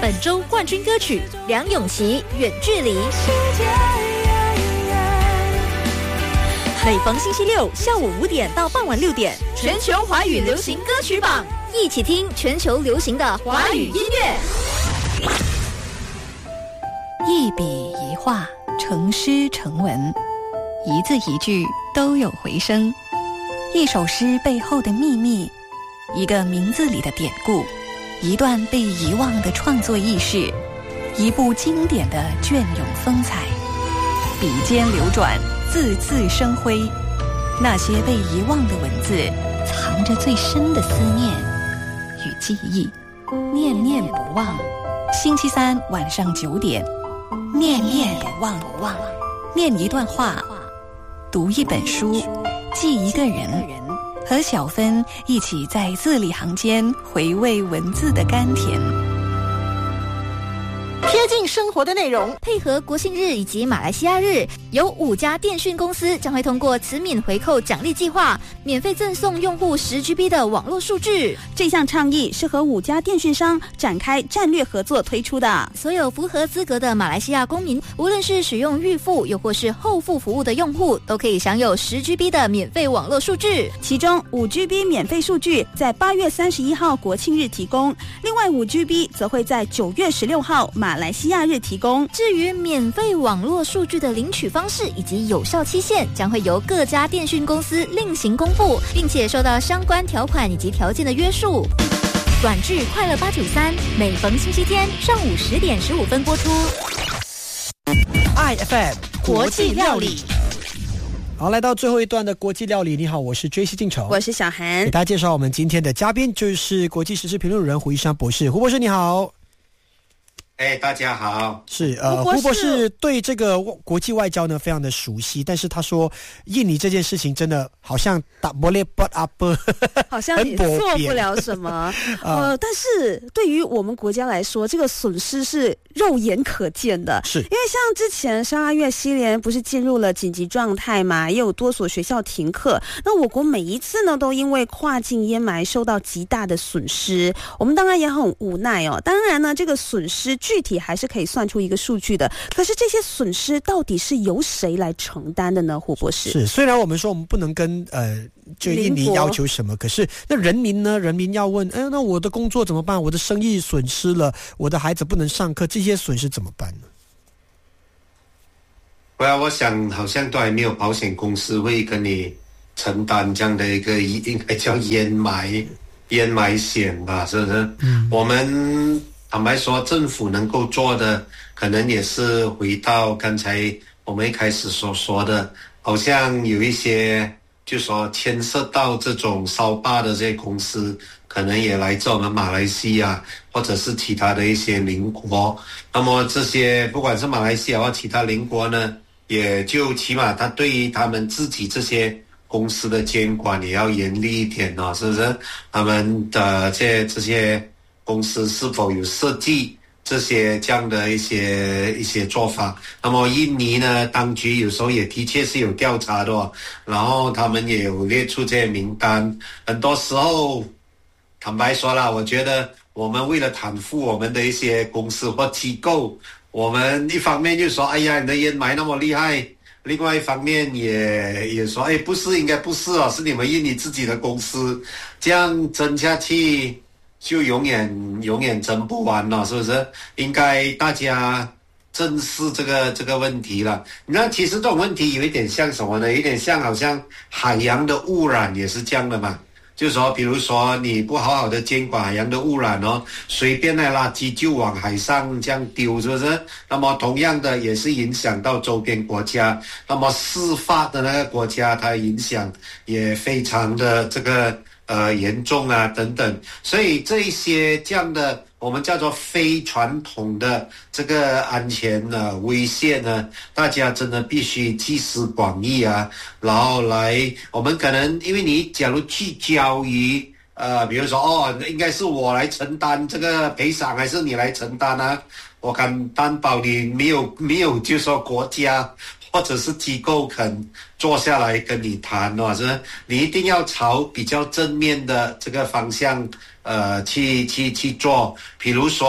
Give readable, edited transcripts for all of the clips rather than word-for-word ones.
本周冠军歌曲梁咏琪《远距离》。每逢星期六下午5点到傍晚6点，全球华语流行歌曲榜，一起听全球流行的华语音乐。 一笔一画，成诗成文，一字一句都有回声。一首诗背后的秘密，一个名字里的典故，一段被遗忘的创作轶事，一部经典的隽永风采。笔尖流转，字字生辉，那些被遗忘的文字，藏着最深的思念与记忆，念念不忘。星期三晚上9点，念念不忘。念一段话，读一本书，记一个人，和小芬一起在字里行间回味文字的甘甜。 贴近生活的内容， 配合国庆日以及马来西亚日，有5家电讯公司将会通过慈敏回扣奖励计划，免费赠送用户10GB 的网络数据。 这项倡议是和5家电讯商展开战略合作推出的。 所有符合资格的马来西亚公民，无论是使用预付又或是后付服务的用户，都可以享有10GB 的免费网络数据。 其中5GB 免费数据在8月31号国庆日提供，另外5GB 则会在9月16号马来西亚日提供。 至于免费网络数据的领取方式以及有效期限，将会由各家电讯公司另行公布，并且受到相关条款以及条件的约束。短剧快乐893，每逢星期天上午10点15分播出。 IFM 国际料理。 好，来到最后一段的国际料理。你好，我是 JC 进城， 我是小涵， 给大家介绍我们今天的嘉宾，就是国际时事评论人胡一山博士。胡博士你好。 大家好。 是胡博士对这个国际外交呢非常的熟悉，但是他说印尼这件事情真的好像打不了 but up， 好像也做不了什么但是对于我们国家来说，这个损失是肉眼可见的。 是因为像之前12月西联不是进入了紧急状态嘛，也有多所学校停课，那我国每一次呢都因为跨境淹埋受到极大的损失，我们当然也很无奈哦。当然呢，这个损失具体还是可以算出一个数据的，可是这些损失到底是由谁来承担的呢？胡博士。 是，虽然我们说我们不能跟就印尼要求什么，可是那人民呢？人民要问，那我的工作怎么办？我的生意损失了，我的孩子不能上课，这些损失怎么办呢？ 我想好像都还没有保险公司会跟你承担这样的一个应该叫淹埋险吧，是不是？我们坦白说，政府能够做的，可能也是回到刚才我们一开始所说的，好像有一些就说牵涉到这种烧罢的这些公司，可能也来自我们马来西亚或者是其他的一些邻国。那么这些不管是马来西亚或其他邻国呢，也就起码他对于他们自己这些公司的监管也要严厉一点哦，是不是？他们的这些公司是否有设计这些这样的一些做法？那么印尼呢，当局有时候也的确是有调查的哦，然后他们也有列出这些名单。很多时候，坦白说啦，我觉得我们为了袒护我们的一些公司或机构，我们一方面就说，哎呀，你的烟霾那么厉害。另外一方面也说，不是，应该不是哦，是你们印尼自己的公司，这样争下去就永远争不完了，是不是？应该大家正视这个问题了。那其实这种问题有一点像什么呢？有点像好像海洋的污染也是这样的嘛。就是说，比如说你不好好的监管海洋的污染哦，随便的垃圾就往海上这样丢，是不是？那么同样的也是影响到周边国家，那么事发的那个国家，它影响也非常的这个严重啊等等。所以这一些这样的我们叫做非传统的这个安全威胁呢，大家真的必须集思广益啊，然后来我们可能因为你假如聚焦于比如说应该是我来承担这个赔偿还是你来承担啊，我敢担保你没有就说国家或者是机构肯坐下来跟你谈是你一定要朝比较正面的这个方向去做。比如说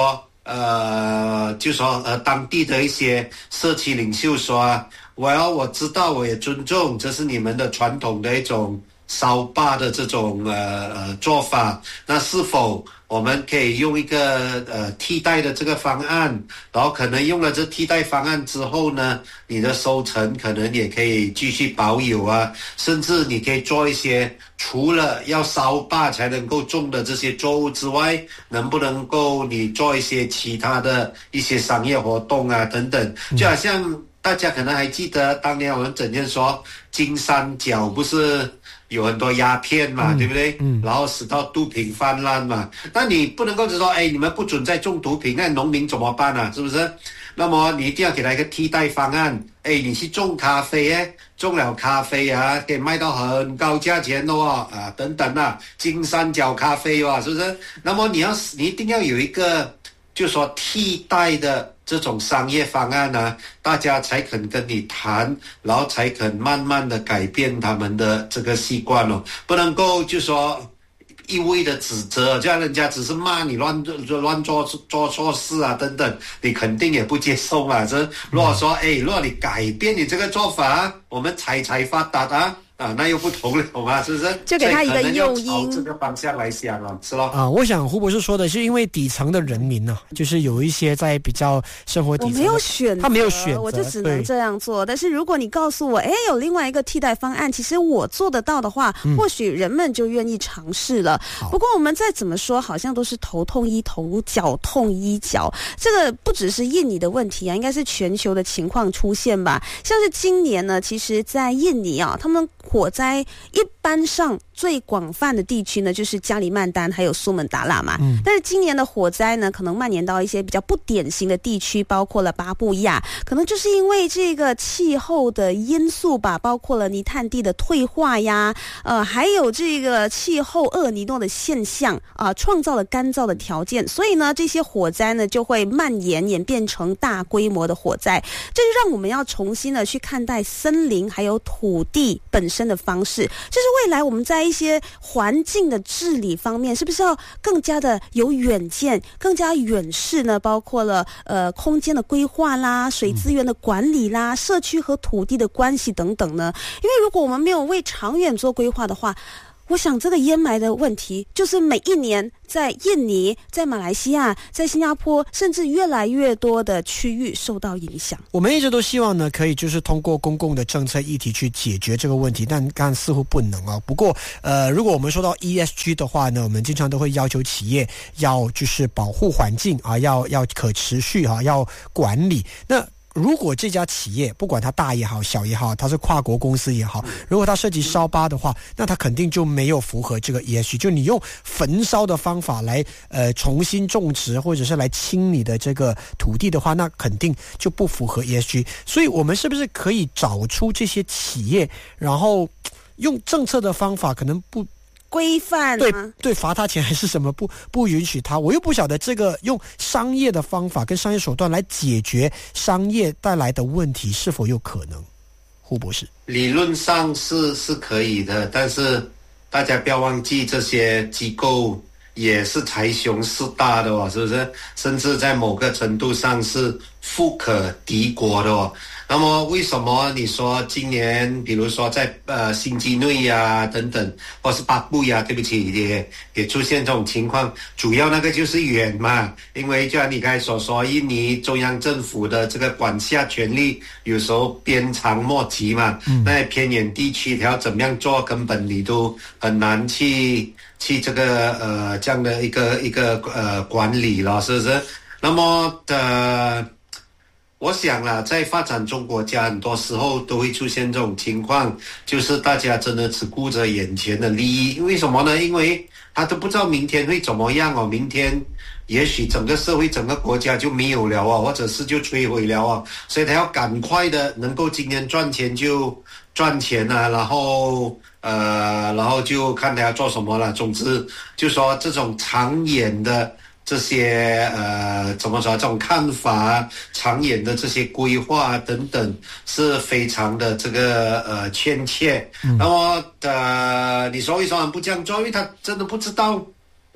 就说当地的一些社区领袖说，我知道，我也尊重，这是你们的传统的一种烧罢的这种做法，那是否我们可以用一个替代的这个方案，然后可能用了这替代方案之后呢，你的收成可能也可以继续保有啊，甚至你可以做一些除了要烧罢才能够种的这些作物之外，能不能够你做一些其他的一些商业活动啊等等，就好像大家可能还记得当年我们整天说金三角不是有很多鸦片嘛，对不对？然后使到毒品泛滥嘛。那你不能够只说，你们不准再种毒品，那农民怎么办啊？是不是？那么你一定要给他一个替代方案。你去种咖啡，种了咖啡啊，可以卖到很高价钱哦，等等啊，金三角咖啡哦，是不是？那么你一定要有一个，就是说替代的这种商业方案呢，大家才肯跟你谈，然后才肯慢慢的改变他们的这个习惯哦，不能够就说一味的指责，这样人家只是骂你乱做错事啊等等，你肯定也不接受嘛。这如果说如果你改变你这个做法，我们财发达那又不同了，好吗？是不是？ 就给他一个诱因， 朝这个方向来想了，是咯。 我想胡博士说的是，因为底层的人民呢，就是有一些在比较生活底层， 我没有选择， 他没有选择， 我就只能这样做。但是如果你告诉我，有另外一个替代方案，其实我做得到的话，或许人们就愿意尝试了。不过我们再怎么说，好像都是头痛医头，脚痛医脚。这个不只是印尼的问题啊，应该是全球的情况出现吧。像是今年呢，其实在印尼他们火灾一般上最广泛的地区呢，就是加里曼丹还有苏门答腊嘛。但是今年的火灾呢，可能蔓延到一些比较不典型的地区，包括了巴布亚，可能就是因为这个气候的因素吧，包括了泥炭地的退化呀，还有这个气候厄尼诺的现象创造了干燥的条件，所以呢，这些火灾呢就会蔓延演变成大规模的火灾。这就让我们要重新的去看待森林还有土地本身的方式，就是未来我们在一些环境的治理方面，是不是要更加的有远见，更加远视呢？包括了空间的规划啦、水资源的管理啦、社区和土地的关系等等呢？因为如果我们没有为长远做规划的话，我想这个烟霾的问题就是每一年在印尼、在马来西亚、在新加坡，甚至越来越多的区域受到影响。 我们一直都希望呢，可以就是通过公共的政策议题去解决这个问题，但似乎不能不过如果我们说到 ESG 的话呢，我们经常都会要求企业要就是保护环境要可持续要管理。那如果这家企业不管它大也好小也好，它是跨国公司也好，如果它涉及烧罢的话，那它肯定就没有符合这个 ESG。 就你用焚烧的方法来重新种植或者是来清理的这个土地的话，那肯定就不符合 ESG。 所以我们是不是可以找出这些企业，然后用政策的方法可能不规范对罚他钱还是什么，不允许他，我又不晓得这个用商业的方法跟商业手段来解决商业带来的问题是否有可能？胡博士， 理论上是可以的，但是大家不要忘记，这些机构也是财雄势大的是不是？甚至在某个程度上是富可敌国的那么为什么你说今年比如说在新几内等等，或是巴布亚，对不起，也出现这种情况，主要那个就是远嘛，因为就像你刚才所说，印尼中央政府的这个管辖权力有时候鞭长莫及嘛，那偏远地区你要怎么样做，根本你都很难去这个这样的一个管理了，是不是？那么我想啦，在发展中国家很多时候都会出现这种情况，就是大家真的只顾着眼前的利益。为什么呢？因为他都不知道明天会怎么样明天也许整个社会整个国家就没有了或者是就摧毁了所以他要赶快的能够今年赚钱就赚钱然后就看他要做什么了。总之就说这种长远的这些怎么说，这种看法长远的这些规划等等是非常的这个欠缺。那么你说为什么不这样做？因为他真的不知道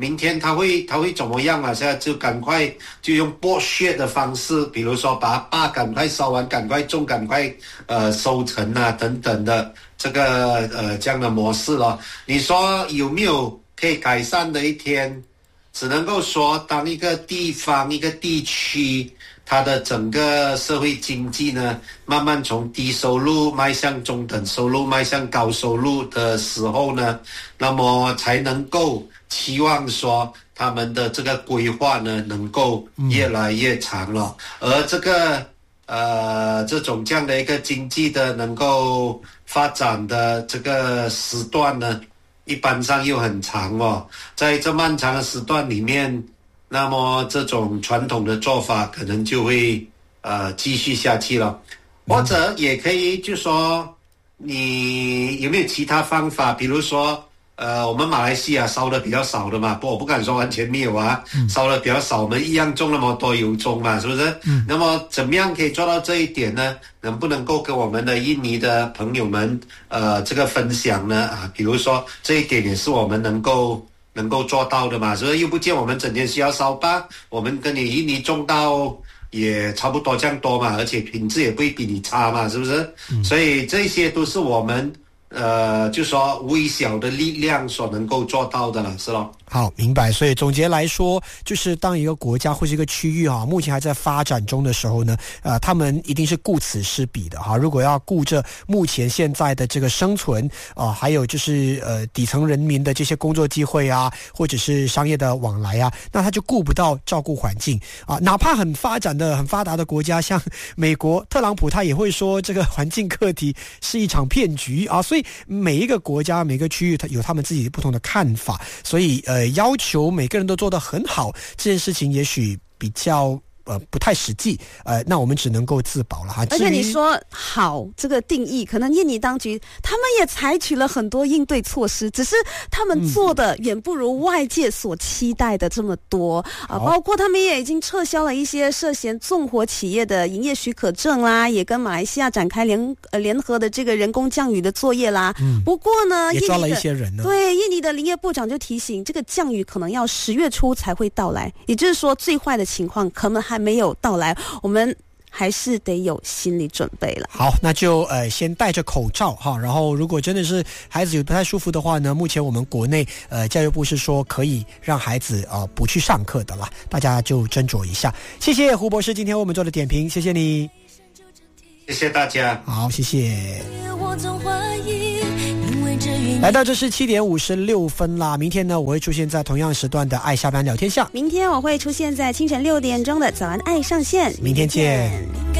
明天他会怎么样啊？现在就赶快就用剥削的方式，比如说把坝赶快烧完，赶快种，赶快收成啊等等的这个这样的模式了。你说有没有可以改善的一天？只能够说，当一个地方一个地区，它的整个社会经济呢，慢慢从低收入迈向中等收入，迈向高收入的时候呢，那么才能够期望说他们的这个规划呢，能够越来越长了。而这个这种这样的一个经济的能够发展的这个时段呢，一般上又很长哦。在这漫长的时段里面，那么这种传统的做法可能就会继续下去了。或者也可以就说，你有没有其他方法？比如说我们马来西亚烧的比较少的嘛，我不敢说完全没有啊，烧的比较少，我们一样种那么多油种嘛，是不是？那么怎么样可以做到这一点呢？能不能够跟我们的印尼的朋友们这个分享呢？比如说这一点也是我们能够做到的嘛，是不是？又不见我们整天需要烧吧，我们跟你印尼种到也差不多这样多嘛，而且品质也不会比你差嘛，是不是？所以这些都是我们就说微小的力量所能够做到的了，是咯。 好，明白。所以总结来说，就是当一个国家或是一个区域目前还在发展中的时候呢，他们一定是顾此失彼的如果要顾着目前现在的这个生存还有就是底层人民的这些工作机会或者是商业的往来那他就顾不到照顾环境哪怕很发达的国家，像美国特朗普他也会说这个环境课题是一场骗局所以每一个国家每个区域它有他们自己不同的看法，所以要求每个人都做得很好，这件事情也许比较不太实际，那我们只能够自保了而且你说好这个定义，可能印尼当局他们也采取了很多应对措施，只是他们做的远不如外界所期待的这么多包括他们也已经撤销了一些涉嫌纵火企业的营业许可证啦，也跟马来西亚展开联合的这个人工降雨的作业啦。不过呢， 也抓了一些人呢。 对，印尼的林业部长就提醒，这个降雨可能要10月初才会到来，也就是说最坏的情况可能还没有到来，我们还是得有心理准备了。 好，那就先戴着口罩然后如果真的是孩子有不太舒服的话呢，目前我们国内教育部是说可以让孩子不去上课的啦，大家就斟酌一下。谢谢胡博士今天为我们做的点评，谢谢你。 谢谢大家。 好，谢谢。来到这是7点56分啦，明天呢我会出现在同样时段的爱下班聊天下， 明天我会出现在清晨6点钟的早安爱上线， 明天见。